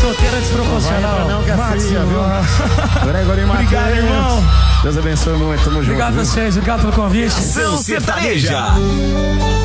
solteiro é desproporcional. Não, que é fria, viu? Gregory Matheus. Obrigado, irmão. Deus abençoe muito, tamo junto. Obrigado a vocês, obrigado pelo convite. Ação Sertaneja.